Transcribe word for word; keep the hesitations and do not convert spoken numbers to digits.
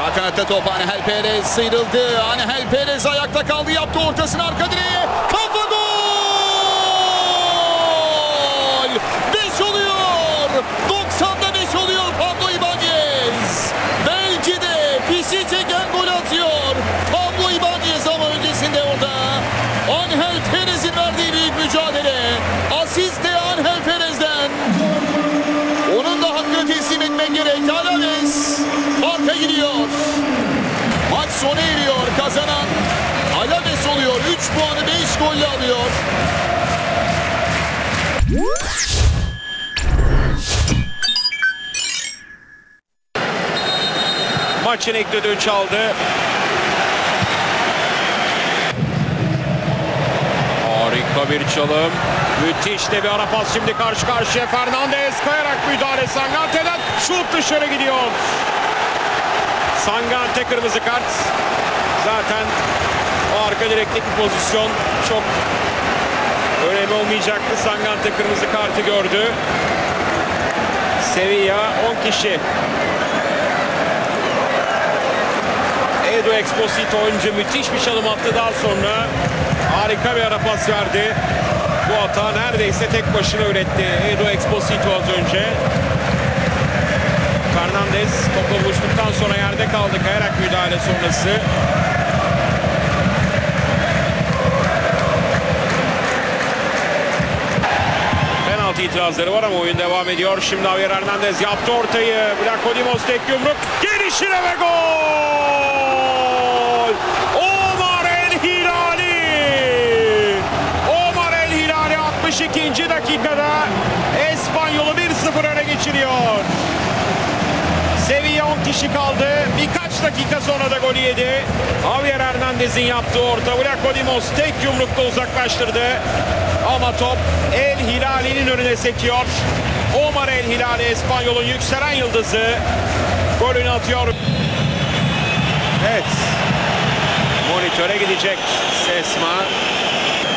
Sağ kanatta top Angel Perez sıyrıldı. Angel Perez ayakta kaldı, yaptı ortasını arka direğe. Kafa gol! beş oluyor. doksanda beş oluyor Pablo Ibañez. Belki de fişi çeken gol atıyor Pablo Ibañez ama öncesinde orada Angel Perez'in verdiği büyük mücadele. Asist de Angel Perez'den. Onun da hakkını teslim etmek gerek. Alaves farka gidiyor. Maç sona eriyor. Kazanan Alaves oluyor. üç puanı beş golle alıyor. Maçın ilk düdüğü çaldı. Harika bir çalım. Müthiş de bir ara pas şimdi karşı karşıya. Fernandez kayarak müdahale. Sangante'den şut dışarı gidiyor. Sangante kırmızı kart. Zaten o arka direkteki pozisyon çok önemli olmayacaktı. Sangante kırmızı kartı gördü. Sevilla on kişi. Edu Exposito oyuncu müthiş bir çalım attı, daha sonra harika bir ara pas verdi. Bu hata neredeyse tek başına üretti Edu Exposito az önce. Fernandez topla buluştuktan sonra yerde kaldı kayarak müdahale sonrası. Penaltı itirazları var ama oyun devam ediyor. Şimdi Javier Hernandez yaptı ortayı. Vlaco Dimos tek yumruk. Gelişine ve gol! Omar El Hilali! Omar El Hilali altmış ikinci dakikada Espanyol'u bir sıfır öne geçiriyor. Sevilla on kişi kaldı. Birkaç dakika sonra da golü yedi. Javier Hernandez'in yaptığı orta. Vlaco Dimos tek yumrukla uzaklaştırdı. Ama top El Hilali'nin önüne sekiyor. Omar El Hilali Espanyol'un yükselen yıldızı golünü atıyor. Evet. Monitöre gidecek Sesma.